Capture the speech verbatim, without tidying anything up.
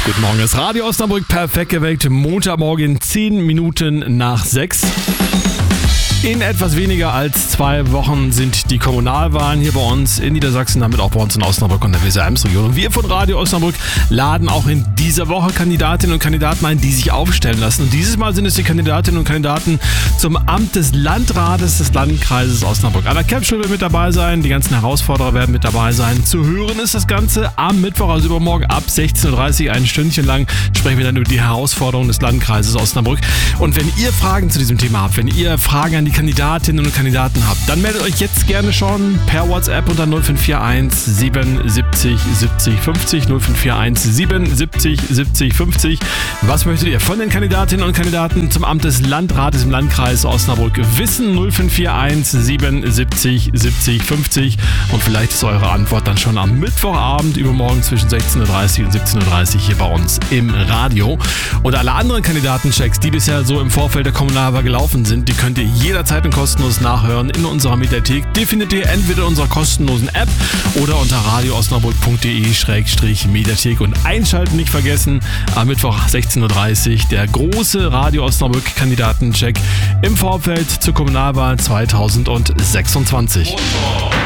Guten Morgen, das Radio Osnabrück, perfekt geweckt, Montagmorgen, zehn Minuten nach sechs. In etwas weniger als zwei Wochen sind die Kommunalwahlen hier bei uns in Niedersachsen, damit auch bei uns in Osnabrück und der Weser-Ems-Region. Und wir von Radio Osnabrück laden auch in dieser Woche Kandidatinnen und Kandidaten ein, die sich aufstellen lassen. Und dieses Mal sind es die Kandidatinnen und Kandidaten zum Amt des Landrates des Landkreises Osnabrück. Anna Kempschel wird mit dabei sein, die ganzen Herausforderer werden mit dabei sein. Zu hören ist das Ganze am Mittwoch, also übermorgen ab sechzehn Uhr dreißig, ein Stündchen lang sprechen wir dann über die Herausforderungen des Landkreises Osnabrück. Und wenn ihr Fragen zu diesem Thema habt, wenn ihr Fragen an die Kandidatinnen und Kandidaten habt, dann meldet euch jetzt gerne schon per WhatsApp unter null fünf vier eins siebenundsiebzig siebzig fünfzig null fünf vier eins siebenundsiebzig siebzig fünfzig. Was möchtet ihr von den Kandidatinnen und Kandidaten zum Amt des Landrates im Landkreis Osnabrück wissen? null fünf vier eins siebenundsiebzig siebzig fünfzig und vielleicht ist eure Antwort dann schon am Mittwochabend übermorgen zwischen sechzehn Uhr dreißig und siebzehn Uhr dreißig hier bei uns im Radio. Und alle anderen Kandidatenchecks, die bisher so im Vorfeld der Kommunalwahl gelaufen sind, die könnt ihr jederzeit und kostenlos nachhören in unserer Mediathek. Die findet ihr entweder in unserer kostenlosen App oder unter radioosnabrück punkt de Schrägstrich Mediathek. Und einschalten nicht vergessen, am Mittwoch sechzehn Uhr dreißig der große Radio Osnabrück Kandidatencheck im Vorfeld zur Kommunalwahl zweitausendsechsundzwanzig.